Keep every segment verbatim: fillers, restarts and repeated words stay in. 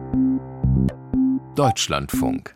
Deutschlandfunk.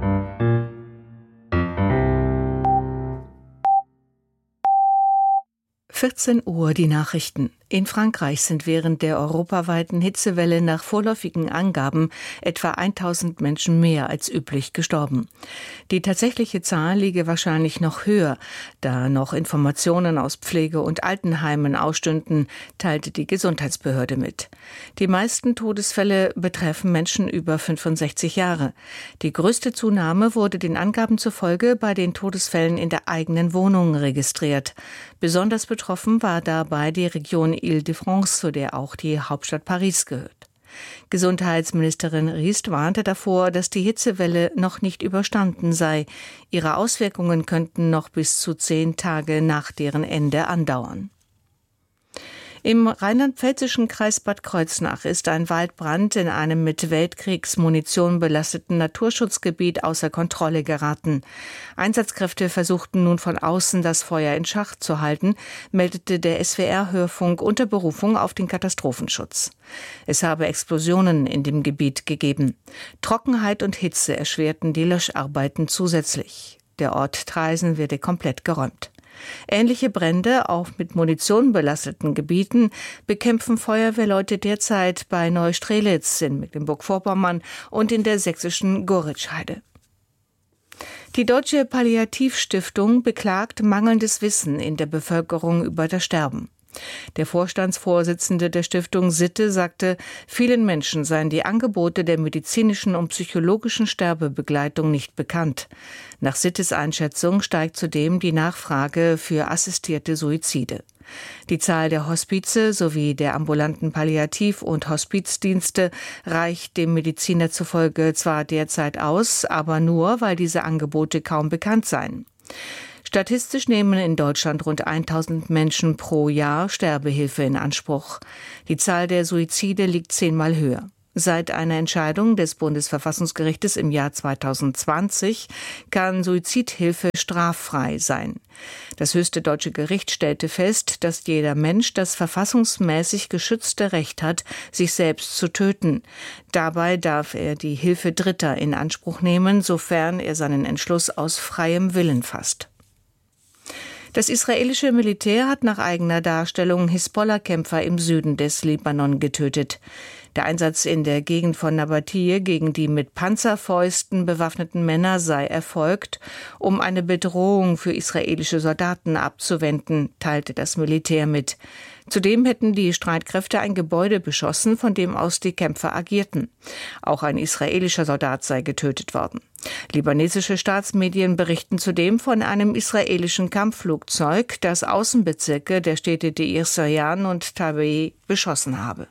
vierzehn Uhr die Nachrichten. In Frankreich sind während der europaweiten Hitzewelle nach vorläufigen Angaben etwa tausend Menschen mehr als üblich gestorben. Die tatsächliche Zahl liege wahrscheinlich noch höher, da noch Informationen aus Pflege- und Altenheimen ausstünden, teilte die Gesundheitsbehörde mit. Die meisten Todesfälle betreffen Menschen über fünfundsechzig Jahre. Die größte Zunahme wurde den Angaben zufolge bei den Todesfällen in der eigenen Wohnung registriert. Besonders betroffen war dabei die Region Île-de-France, zu der auch die Hauptstadt Paris gehört. Gesundheitsministerin Riest warnte davor, dass die Hitzewelle noch nicht überstanden sei. Ihre Auswirkungen könnten noch bis zu zehn Tage nach deren Ende andauern. Im rheinland-pfälzischen Kreis Bad Kreuznach ist ein Waldbrand in einem mit Weltkriegsmunition belasteten Naturschutzgebiet außer Kontrolle geraten. Einsatzkräfte versuchten nun von außen das Feuer in Schach zu halten, meldete der S W R-Hörfunk unter Berufung auf den Katastrophenschutz. Es habe Explosionen in dem Gebiet gegeben. Trockenheit und Hitze erschwerten die Löscharbeiten zusätzlich. Der Ort Traisen werde komplett geräumt. Ähnliche Brände, auch mit Munition belasteten Gebieten, bekämpfen Feuerwehrleute derzeit bei Neustrelitz in Mecklenburg-Vorpommern und in der sächsischen Goritschheide. Die Deutsche Palliativstiftung beklagt mangelndes Wissen in der Bevölkerung über das Sterben. Der Vorstandsvorsitzende der Stiftung Sitte sagte, vielen Menschen seien die Angebote der medizinischen und psychologischen Sterbebegleitung nicht bekannt. Nach Sittes Einschätzung steigt zudem die Nachfrage für assistierte Suizide. Die Zahl der Hospize sowie der ambulanten Palliativ- und Hospizdienste reicht dem Mediziner zufolge zwar derzeit aus, aber nur, weil diese Angebote kaum bekannt seien. Statistisch nehmen in Deutschland rund tausend Menschen pro Jahr Sterbehilfe in Anspruch. Die Zahl der Suizide liegt zehnmal höher. Seit einer Entscheidung des Bundesverfassungsgerichtes im Jahr zweitausendzwanzig kann Suizidhilfe straffrei sein. Das höchste deutsche Gericht stellte fest, dass jeder Mensch das verfassungsmäßig geschützte Recht hat, sich selbst zu töten. Dabei darf er die Hilfe Dritter in Anspruch nehmen, sofern er seinen Entschluss aus freiem Willen fasst. Das israelische Militär hat nach eigener Darstellung Hisbollah-Kämpfer im Süden des Libanon getötet. Der Einsatz in der Gegend von Nabatiyeh gegen die mit Panzerfäusten bewaffneten Männer sei erfolgt, um eine Bedrohung für israelische Soldaten abzuwenden, teilte das Militär mit. Zudem hätten die Streitkräfte ein Gebäude beschossen, von dem aus die Kämpfer agierten. Auch ein israelischer Soldat sei getötet worden. Libanesische Staatsmedien berichten zudem von einem israelischen Kampfflugzeug, das Außenbezirke der Städte Deir Sorjan und Tabei beschossen habe.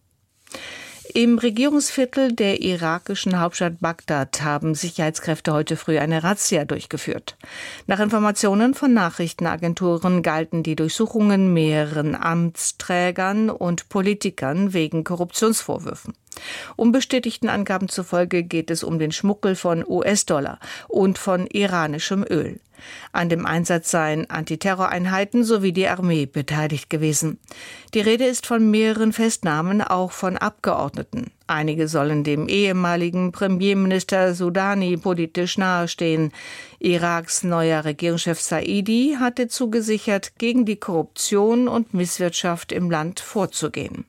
Im Regierungsviertel der irakischen Hauptstadt Bagdad haben Sicherheitskräfte heute früh eine Razzia durchgeführt. Nach Informationen von Nachrichtenagenturen galten die Durchsuchungen mehreren Amtsträgern und Politikern wegen Korruptionsvorwürfen. Unbestätigten Angaben zufolge geht es um den Schmuggel von U S-Dollar und von iranischem Öl. An dem Einsatz seien Antiterroreinheiten sowie die Armee beteiligt gewesen. Die Rede ist von mehreren Festnahmen, auch von Abgeordneten. Einige sollen dem ehemaligen Premierminister Soudani politisch nahestehen. Iraks neuer Regierungschef Saidi hatte zugesichert, gegen die Korruption und Misswirtschaft im Land vorzugehen.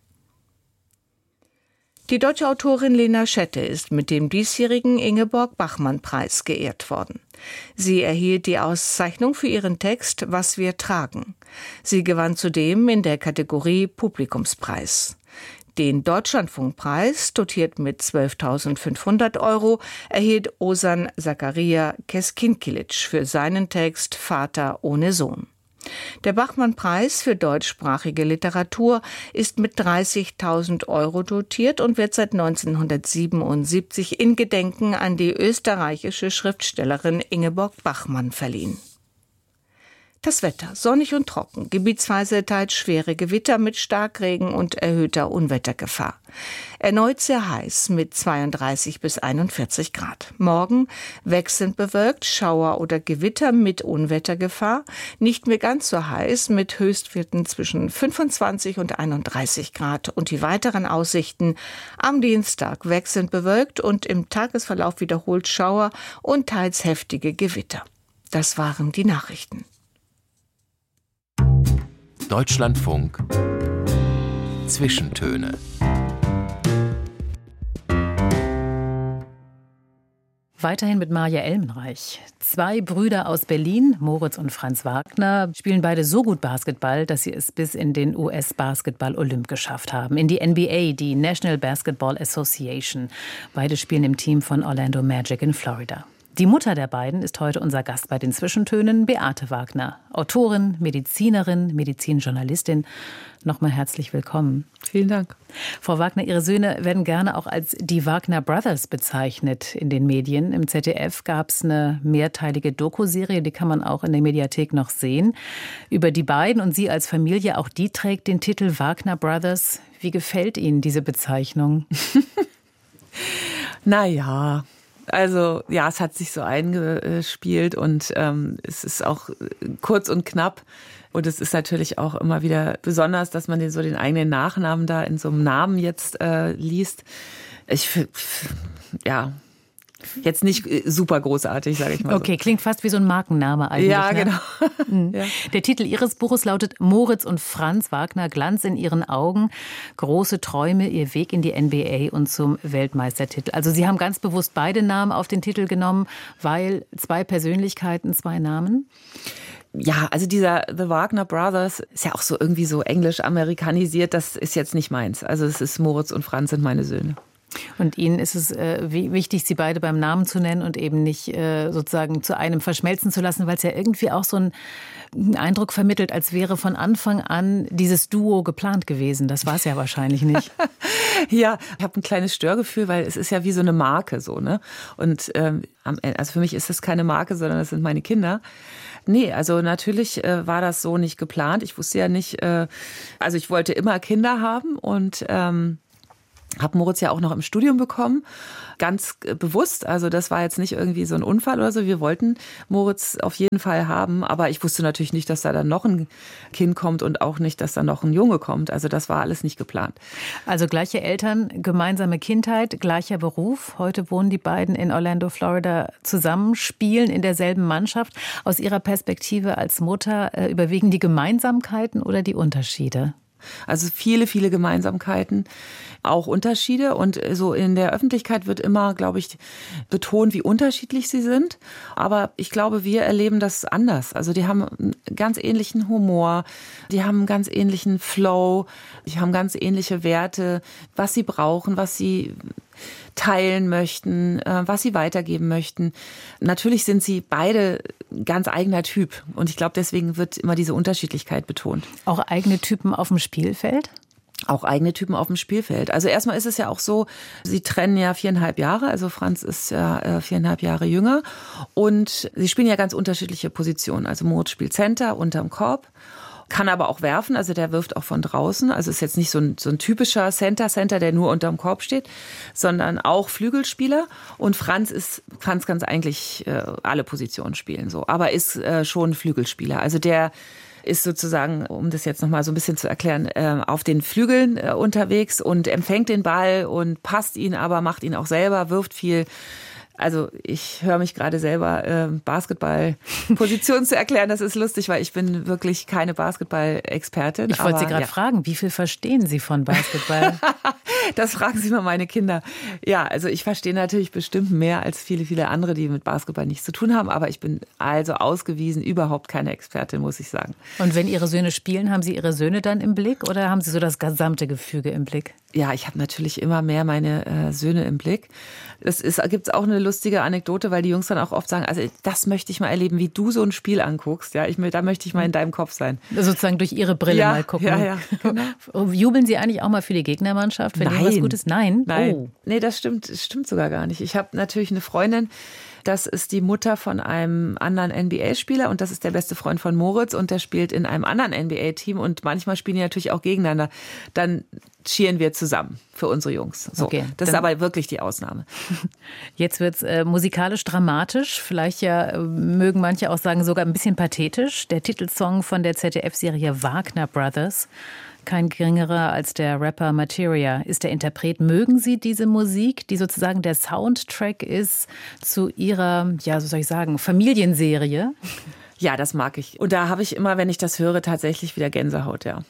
Die deutsche Autorin Lena Schette ist mit dem diesjährigen Ingeborg-Bachmann-Preis geehrt worden. Sie erhielt die Auszeichnung für ihren Text »Was wir tragen«. Sie gewann zudem in der Kategorie Publikumspreis. Den Deutschlandfunkpreis, dotiert mit zwölftausendfünfhundert Euro, erhielt Ozan Zakaria Keskinkilic für seinen Text »Vater ohne Sohn«. Der Bachmann-Preis für deutschsprachige Literatur ist mit dreißigtausend Euro dotiert und wird seit neunzehnhundertsiebenundsiebzig in Gedenken an die österreichische Schriftstellerin Ingeborg Bachmann verliehen. Das Wetter, sonnig und trocken, gebietsweise teils schwere Gewitter mit Starkregen und erhöhter Unwettergefahr. Erneut sehr heiß mit zweiunddreißig bis einundvierzig Grad. Morgen wechselnd bewölkt, Schauer oder Gewitter mit Unwettergefahr. Nicht mehr ganz so heiß mit Höchstwerten zwischen fünfundzwanzig und einunddreißig Grad. Und die weiteren Aussichten: am Dienstag wechselnd bewölkt und im Tagesverlauf wiederholt Schauer und teils heftige Gewitter. Das waren die Nachrichten. Deutschlandfunk Zwischentöne. Weiterhin mit Marja Elmenreich. Zwei Brüder aus Berlin, Moritz und Franz Wagner, spielen beide so gut Basketball, dass sie es bis in den U S-Basketball-Olymp geschafft haben. In die N B A, die National Basketball Association. Beide spielen im Team von Orlando Magic in Florida. Die Mutter der beiden ist heute unser Gast bei den Zwischentönen, Beate Wagner. Autorin, Medizinerin, Medizinjournalistin. Nochmal herzlich willkommen. Vielen Dank. Frau Wagner, Ihre Söhne werden gerne auch als die Wagner Brothers bezeichnet in den Medien. Im Z D F gab es eine mehrteilige Doku-Serie, die kann man auch in der Mediathek noch sehen, über die beiden und Sie als Familie. Auch die trägt den Titel Wagner Brothers. Wie gefällt Ihnen diese Bezeichnung? Naja, also ja, es hat sich so eingespielt und ähm, es ist auch kurz und knapp. Und es ist natürlich auch immer wieder besonders, dass man den, so den eigenen Nachnamen da in so einem Namen jetzt äh, liest. Ich, ja, jetzt nicht super großartig, sage ich mal. Okay, so. Klingt fast wie so ein Markenname eigentlich. Ja, ne? genau. Ja. Der Titel Ihres Buches lautet Moritz und Franz Wagner, Glanz in ihren Augen, große Träume, ihr Weg in die N B A und zum Weltmeistertitel. Also Sie haben ganz bewusst beide Namen auf den Titel genommen, weil zwei Persönlichkeiten, zwei Namen? Ja, also dieser The Wagner Brothers ist ja auch so irgendwie so englisch amerikanisiert. Das ist jetzt nicht meins. Also es ist Moritz und Franz sind meine Söhne. Und Ihnen ist es äh, wichtig, Sie beide beim Namen zu nennen und eben nicht äh, sozusagen zu einem verschmelzen zu lassen, weil es ja irgendwie auch so einen Eindruck vermittelt, als wäre von Anfang an dieses Duo geplant gewesen. Das war es ja wahrscheinlich nicht. Ja, ich habe ein kleines Störgefühl, weil es ist ja wie so eine Marke so, ne? Und ähm, also für mich ist das keine Marke, sondern das sind meine Kinder. Nee, also natürlich äh, war das so nicht geplant. Ich wusste ja nicht, äh, also ich wollte immer Kinder haben und ähm, habe Moritz ja auch noch im Studium bekommen, ganz bewusst. Also das war jetzt nicht irgendwie so ein Unfall oder so. Wir wollten Moritz auf jeden Fall haben, aber ich wusste natürlich nicht, dass da dann noch ein Kind kommt und auch nicht, dass da noch ein Junge kommt. Also das war alles nicht geplant. Also gleiche Eltern, gemeinsame Kindheit, gleicher Beruf. Heute wohnen die beiden in Orlando, Florida zusammen, spielen in derselben Mannschaft. Aus Ihrer Perspektive als Mutter äh, überwiegen die Gemeinsamkeiten oder die Unterschiede? Also viele, viele Gemeinsamkeiten, auch Unterschiede. Und so in der Öffentlichkeit wird immer, glaube ich, betont, wie unterschiedlich sie sind. Aber ich glaube, wir erleben das anders. Also die haben einen ganz ähnlichen Humor, die haben einen ganz ähnlichen Flow, die haben ganz ähnliche Werte, was sie brauchen, was sie teilen möchten, was sie weitergeben möchten. Natürlich sind sie beide ganz eigener Typ und ich glaube, deswegen wird immer diese Unterschiedlichkeit betont. Auch eigene Typen auf dem Spielfeld? Auch eigene Typen auf dem Spielfeld. Also erstmal ist es ja auch so, sie trennen ja viereinhalb Jahre, also Franz ist ja viereinhalb Jahre jünger und sie spielen ja ganz unterschiedliche Positionen. Also Moritz spielt Center unterm Korb, kann aber auch werfen, also der wirft auch von draußen. Also ist jetzt nicht so ein, so ein typischer Center-Center, der nur unterm Korb steht, sondern auch Flügelspieler. Und Franz ist, Franz kann eigentlich äh, alle Positionen spielen, so, aber ist äh, schon Flügelspieler. Also der ist sozusagen, um das jetzt nochmal so ein bisschen zu erklären, äh, auf den Flügeln äh, unterwegs und empfängt den Ball und passt ihn aber, macht ihn auch selber, wirft viel. Also ich höre mich gerade selber, äh, Basketball-Position zu erklären. Das ist lustig, weil ich bin wirklich keine Basketball-Expertin. Ich wollte Sie gerade ja. fragen, wie viel verstehen Sie von Basketball? Das fragen Sie mal meine Kinder. Ja, also ich verstehe natürlich bestimmt mehr als viele, viele andere, die mit Basketball nichts zu tun haben. Aber ich bin also ausgewiesen überhaupt keine Expertin, muss ich sagen. Und wenn Ihre Söhne spielen, haben Sie Ihre Söhne dann im Blick oder haben Sie so das gesamte Gefüge im Blick? Ja, ich habe natürlich immer mehr meine äh, Söhne im Blick. Es ist, gibt's auch eine lustige Anekdote, weil die Jungs dann auch oft sagen, also das möchte ich mal erleben, wie du so ein Spiel anguckst. Ja, ich, da möchte ich mal in deinem Kopf sein. Sozusagen durch Ihre Brille ja, mal gucken. Ja, ja, genau. Jubeln Sie eigentlich auch mal für die Gegnermannschaft, wenn Nein. irgendwas Gutes? Nein? Nein. Oh. Nee, das stimmt, das stimmt sogar gar nicht. Ich habe natürlich eine Freundin, das ist die Mutter von einem anderen N B A-Spieler und das ist der beste Freund von Moritz und der spielt in einem anderen N B A-Team und manchmal spielen die natürlich auch gegeneinander. Dann cheeren wir zusammen für unsere Jungs. So, okay, das ist aber wirklich die Ausnahme. Jetzt wird's äh, musikalisch dramatisch, vielleicht ja äh, mögen manche auch sagen sogar ein bisschen pathetisch. Der Titelsong von der Z D F-Serie Wagner Brothers. Kein geringerer als der Rapper Materia ist der Interpret. Mögen Sie diese Musik, die sozusagen der Soundtrack ist zu Ihrer, ja, so soll ich sagen, Familienserie? Ja, das mag ich. Und da habe ich immer, wenn ich das höre, tatsächlich wieder Gänsehaut, ja.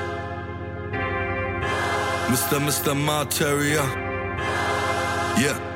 Mister Mister Materia. Yeah.